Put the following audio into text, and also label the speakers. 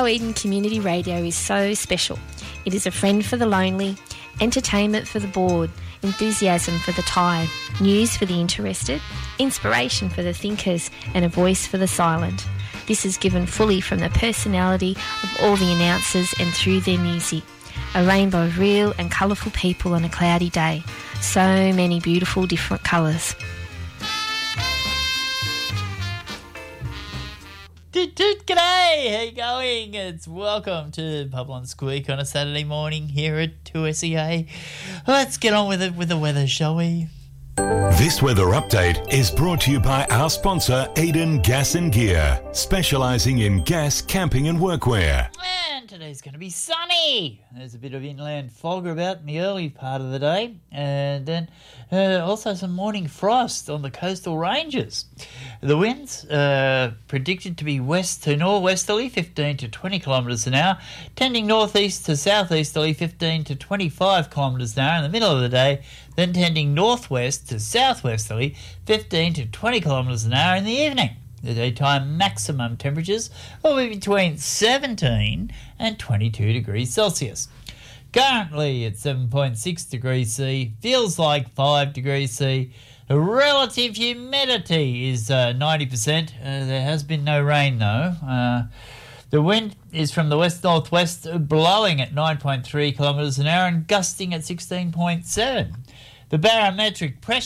Speaker 1: Go Eden Community Radio is so special. It is a friend for the lonely, entertainment for the bored, enthusiasm for the tired, news for the interested, inspiration for the thinkers, and a voice for the silent. This is given fully from the personality of all the announcers and through their music. A rainbow of real and colourful people on a cloudy day. So many beautiful different colours.
Speaker 2: G'day, how you going? It's welcome to Pub on Squeak on a Saturday morning here at 2SEA. Let's get on with it with the weather, shall we?
Speaker 3: This weather update is brought to you by our sponsor, Eden Gas and Gear, specialising in gas, camping and workwear.
Speaker 2: And today's going to be sunny. There's a bit of inland fog about in the early part of the day, and then also some morning frost on the coastal ranges. The winds predicted to be west to northwesterly, 15 to 20 kilometres an hour, tending northeast to southeasterly, 15 to 25 kilometres an hour in the middle of the day, then tending northwest to southwesterly, 15 to 20 kilometres an hour in the evening. The daytime maximum temperatures will be between 17 and 22 degrees Celsius. Currently at 7.6 degrees C, feels like 5 degrees C. The relative humidity is 90%. There has been no rain though. The wind is from the west-northwest, blowing at 9.3 kilometres an hour and gusting at 16.7. The barometric pressure